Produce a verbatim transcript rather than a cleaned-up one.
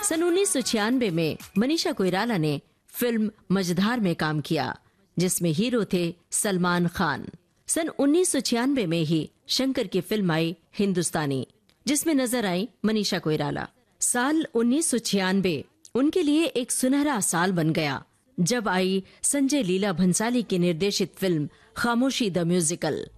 सन उन्नीस सौ छियानवे में मनीषा कोइराला ने फिल्म मझधार में काम किया, जिसमें हीरो थे सलमान खान। सन उन्नीस सौ छियानवे में ही शंकर की फिल्म आई हिंदुस्तानी, जिसमें नजर आई मनीषा कोइराला। साल उन्नीस सौ छियानवे उनके लिए एक सुनहरा साल बन गया, जब आई संजय लीला भंसाली की निर्देशित फिल्म खामोशी द म्यूजिकल।